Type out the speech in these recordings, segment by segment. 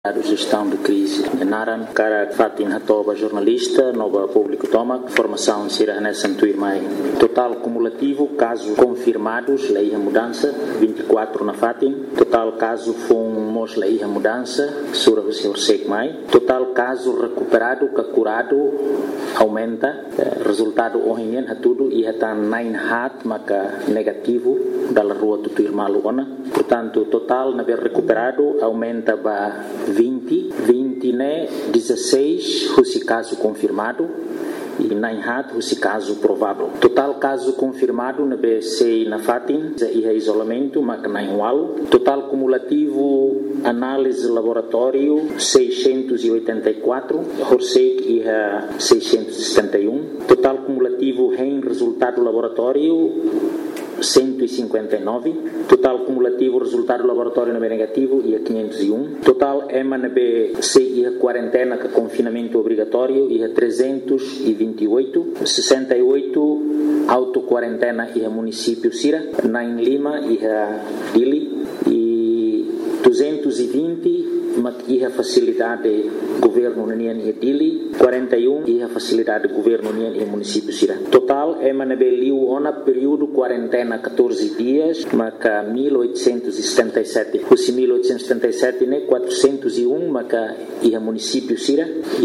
A gestão de crise de Naran, cara Fatin Hatoba, jornalista, nova público toma, formação Sira Hanessan Tuirmai. Total cumulativo, casos confirmados, lei a mudança, 24 na Fatin. Total caso fomos lei a mudança, Sura Hussein Mai. Total caso recuperado, curado, aumenta. Resultado horrendo a tudo e está 9 hat, maka negativo, da rua do Tuirmalu ona. Portanto, total na recuperado aumenta para 20 né, 16 esse caso confirmado e 9 esse caso provável. Total caso confirmado na BC na Fatin e isolamento, mas não. Total cumulativo análise laboratório 684, Horsek e 671. Total cumulativo em resultado laboratório 159, total cumulativo resultado laboratório negativo ia 501, total MNB ia quarentena com confinamento obrigatório ia 328, 68 auto-quarentena ia município Sira, na em Lima ia Dili e 220 ia facilidade governo União e Dili, 41 ia facilidade governo União e município Sira. Total MNB liu ona período quarentena 14 dias, maca 1877. Os 1877 né 401 maca ia município Sira e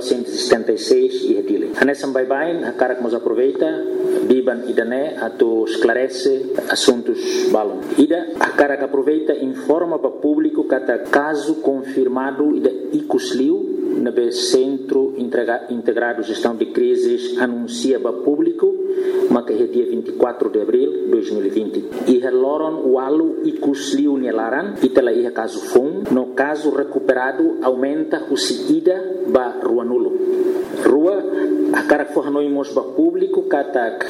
1476 ia Dili. Hanesam bye-bye, a cara que nos aproveita, biban idane ato esclarece assuntos balon. Ida a cara que aproveita informa para público kata caso confirmado ida icusliu na Centro Integrado de Gestão de Crises anuncia para público mas é dia 24 de abril de 2020 e reloram o alu icusliu nelaran e tela ia caso fun no caso recuperado aumenta o ida ba rua nulo rua a cara que for nós para público kata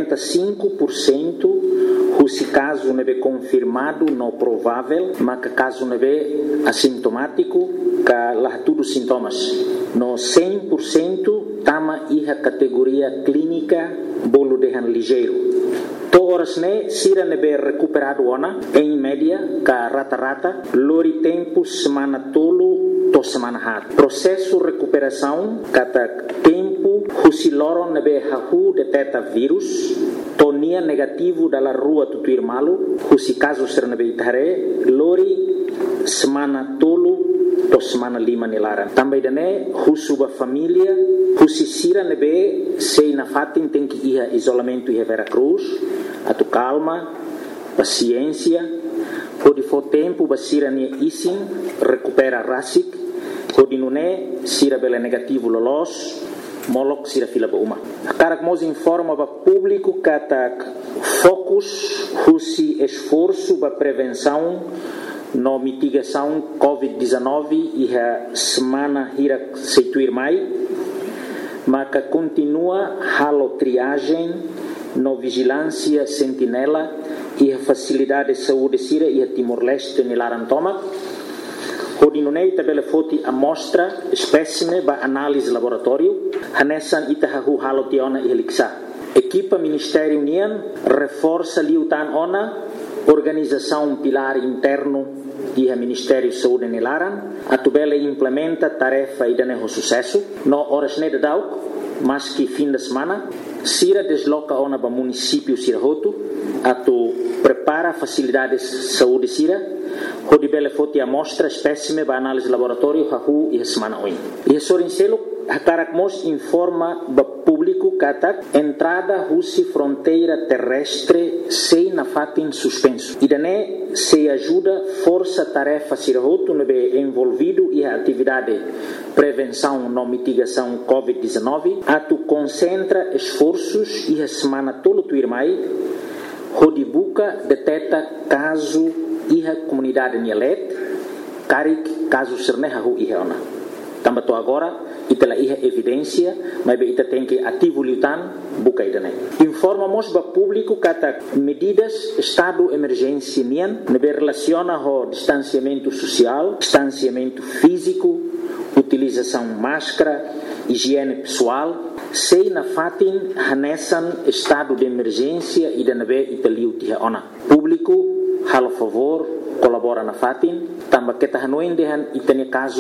85% se caso não é confirmado, não provável, mas caso não é assintomático, que lá tudo sintomas. No 100% tama a categoria clínica bolo de ligeiro. Todas né, sira não é recuperado ona, em média, que rata, lori tempo semana tolo, to semana hat. Processo recuperação, kata tempo, husiloron não é hahu detecta vírus, tonia negativo dalla rua Tutuirmalu, husi caso sernabeitare, lori semana tolo to semana lima nilara. Também dane husuba família, husi sira nebe sei na Fatin tem que ir a isolamento e Vera Cruz, atu calma, paciência, pode for tempo basira ne isin recupera rasik, pode nune sira bela negativo lolos. Molok sira fila uma. A cara que nos informa para público que focus, husi esforço para prevenção na mitigação COVID-19 e a semana ira seituir mai, mas que continua halo triagem na vigilância sentinela e a facilidade de saúde sira e a Timor-Leste nilarantoma. Hodinunei tabela foti amostra espécime ba análise laboratório hanessan itahahu halotiona e heliksa. Equipa Ministério União reforça liutan ona organização pilar interno e a Ministério Saúde nilaran atubela implementa tarefa idaneho sucesso no horas ne dauk mas que fim de semana sira desloca ona ba município Sirahoto atu prepara facilidades saúde sira Hodi bele foti amostra espécime ba análise laboratório hahu e semana oin. E sorincelo hakarak mos informa ba público katak entrada husi fronteira terrestre sei na Fatin suspenso. Idane se ajuda força tarefa Sirahoto nebe envolvido e a atividade prevenção na mitigação COVID-19 atu concentra esforços e a semana tolo tuirmai hodi buka detecta caso iha comunidade Nielet, Karik, caso Sernehahu iha ona. Tambato agora, itela iha evidência, mas ita tem que ativo liutan, buka idane. Informamos para público kata medidas estado emergência nian, nebe relaciona ho distanciamento social, distanciamento físico, utilização máscara, higiene pessoal, sei na Fatin hanessan estado de emergência e da nebe italiu tiha ona. Público halo favor colabora na fatin, tamba kita hanuin dehan itani caso